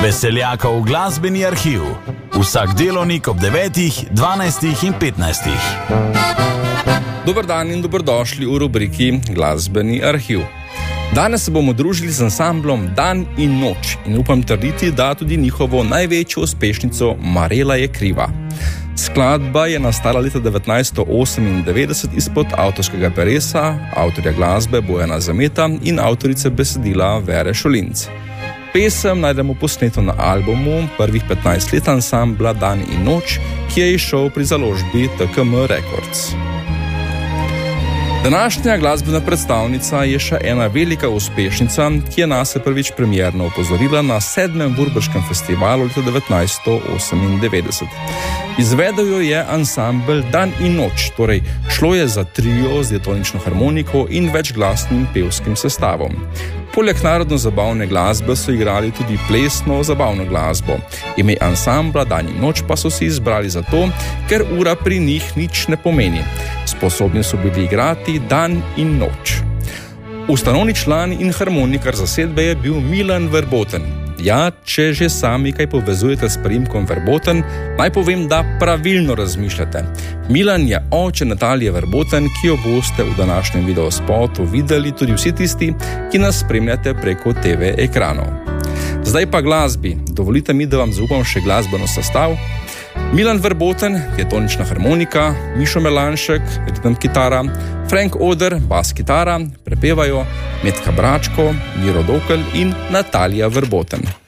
Veseljakov glasbeni arhiv. Vsak delovnik ob 9, 12 in 15. Dober dan in dobrodošli v rubriki Glasbeni arhiv. Danes se bomo družili z ansamblom Dan in noč in upam trditi, da tudi njihovo največjo uspešnico Marela je kriva. Skladba je nastala leta 1998 izpod avtorskega peresa, avtorja glasbe Bojana Zameta in avtorice besedila Vere Šolinc. Pesem najdemo posneto na albumu prvih 15 let ansambla Dan in noč, ki je izšel pri založbi TKM Records. Današnja glasbena predstavnica je še ena velika uspešnica, ki je nas prvič premierno opozorila na 7. Vurberškem festivalu leta 1998. Izvedel jo je ansambel Dan in noč, torej šlo je za trio z diatonično harmoniko in večglasnim pevskim sestavom. Poleg narodno-zabavne glasbe so igrali tudi plesno-zabavno glasbo. Ime ansambla Dan in noč pa so si izbrali zato, ker ura pri njih nič ne pomeni. Sposobni so bili igrati dan in noč. Ustanovni član in harmonikar zasedbe je bil Milan Verboten. Ja, če že sami kaj povezujete s priimkom Verboten, naj povem, da pravilno razmišljate. Milan je oče Natalije Verboten, ki jo boste v današnjem videospotu videli tudi vsi tisti, ki nas spremljate preko TV ekranov. Zdaj pa glasbi. Dovolite mi, da vam zaupam še glasbeno sestav. Milan Verboten, diatonična harmonika, Mišo Melanšek, ritem kitara, Frank Oder, bas kitara, prepevajo Metka Bračko, Miro Dokl in Natalija Verboten.